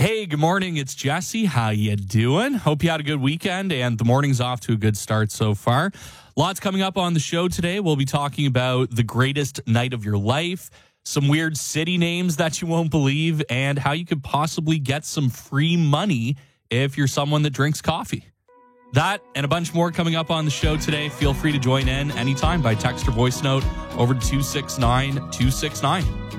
Hey, good morning. It's Jesse. How you doing? Hope you had a good weekend and the morning's off to a good start so far. Lots coming up on the show today. We'll be talking about the greatest night of your life, some weird city names that you won't believe, and how you could possibly get some free money if you're someone that drinks coffee. That and a bunch more coming up on the show today. Feel free to join in anytime by text or voice note over to 269-269.